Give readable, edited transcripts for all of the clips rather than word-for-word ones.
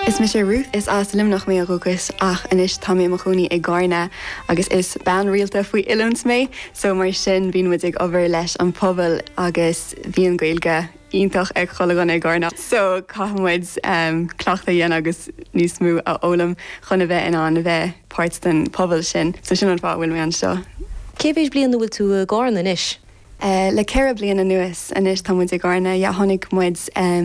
Is me sé Ruth is as limnach mé a rugus ach inis tá mé mo chuúní ag gána agus is ban rialta faoi ilúns mé, so mar sin bhín mu ag over leis an pobl agus bhíon gailge ítach ag cholagan ag gána. So cahamid cleachta dhéana agus níos mú a ólam chuna bheith in an bheith páirt den pobl sin, so sin an fá bhfuil mé an seo. Cébéis blian bhfuil tú gána inis? Le ceire bliana nuas inis tá muid ag gána, tháinig muid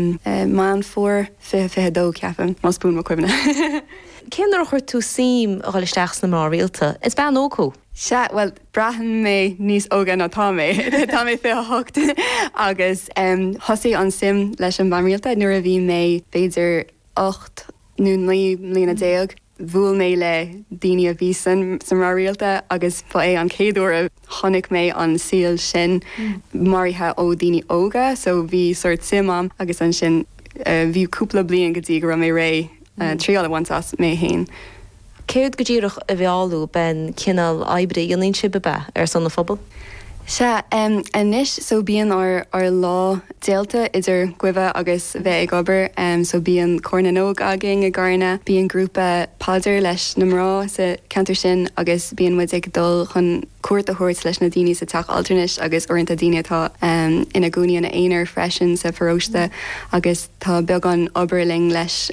man fór dó ceafam, má spún mo cuimna. Céanar chuir tú sim a gáilisteach na mar rialta? Is ban ócó? Se, well, brahan mé níos ógan atá mé. Tá mé fé hocht agus thosaí an sim leis an banrialta nuair a bhí mé féidir 8 nó 9 mbliana déag. Bhúil mé le daoine a bhí san rialta agus ba é an céadúir a tháinig mé an síl sin marithe ó daoine óga, so bhí sort simam agus an sin bhí cúpla blion go dtí go mé ré tríála bhaintas mé hain. Céad go ddíireach a bheáú ben cinál ebre dionaíonn si be ar sanna phobal? Se, inis so bíon ar lá déalta idir cuimhe agus bheith ag obair, so bíon corna nóg agin a gána, bíon grúpa pádar leis na mrá sa cantar sin agus bíon muid ag dul chun cuairt a thuirt leis na daoine sa teach alternis agus orintanta daoine tá ina gcónaí na éonar freisin sa feróiste agus tá beag an obairling leis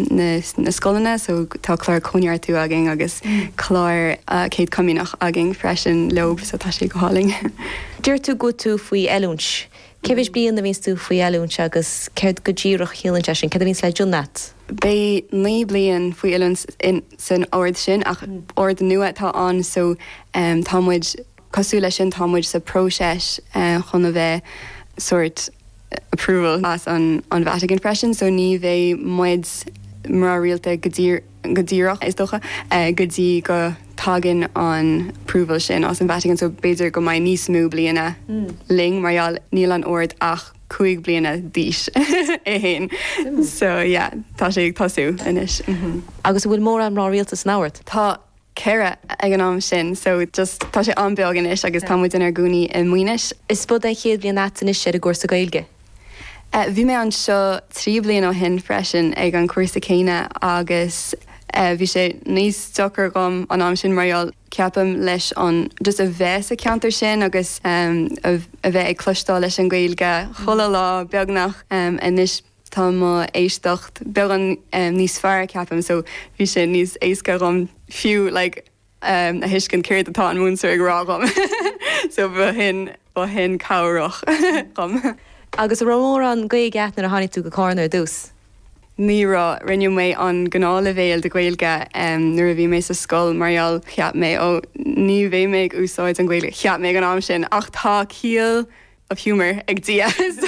na scolanna, so tá chláir cónear tú agin agus chláir céad comínach agin freisin lob sa tá sé go háling. Dúir tú go tú faoi eilúns. Cébéis blian na víns tú faoi eilúns agus céad go ddíireach chéalann sin, céad a víns le dúnat? Bé 9 blian faoi eilúns in san ord sin ach ord nua tá an, so támuid cosú lei sin támuid sa próseis chun a bheith sort approval as an Vatican freisin, so ní bheith muid mar rialta go ddíireach is dócha go dtí go tagan an approval sin as an Vatican, so beidir go mai níos mú bliana ling marall níl an ord ach 5 bliana díis é hain. So yeah, tá sé ag tasú inis. Agus bhfuil mór an rá rialta san áhairt? Tá ceire ag an am sin, so just tá sé an beag inis agus tá muid in ar gúnaí i muoinis. Is spud é chéad blian inis sé a gcuirsa gailge? Bhí mé an seo 3 blian ó hin freisin ag an cuirsa céine agus bhí sé níos stochar gom an am sin marall ceapam leis an just a bheith a ceantar sin agus a bheith ag clúistá leis an gailge chola lá beagnach inis tá má éisteacht beag an níos fearr ceapam, so bhí sé níos éasca gom fiú like a hiiscin céir atá an múnsar ag rá gom. So ba hin cabhrach gom. Agus rómór an gaigheithnar a tháinig tú go cáireann ar dús? Ní rá rinne mé an gnála bhéal de gailge nuair a bhí mé sa scoil marall cheap mé ó ní bhé méid úsáid an gailge cheap mé an am sin ach tá cíal of humour ag dia.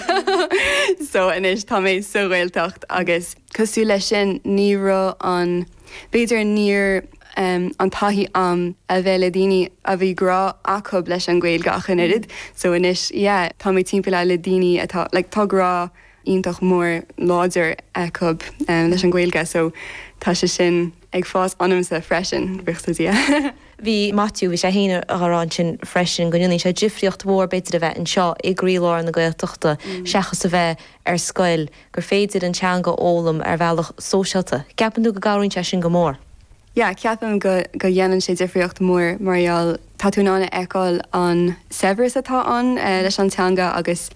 So inis tá mé so réaltacht agus cosú lei sin ní rá an beidir níor an taithí am a bheith le daoine a bhí grá acub leis an gailge ach in irid, so inis tá mé timpeall le daoine atá tá grá ionintach mór láidir acub leis an gailge, so tá sé sin ag fás anamsa freisin bhuichtadí. Bhí Matthew bhí sé héine a rán sin freisin go dionaí sé difriocht mór beidir a bheith an seo i gríláir na gailteachta seachas a bheith ar scoil gur féidir an teanga ólam ar bhealach sóisialta. Ceapan tú go gáirínte sin go mór? Ja, ceapam go dhéanann sé difriocht mór marall taúnána eáil an Severus atá an leis an teanga agus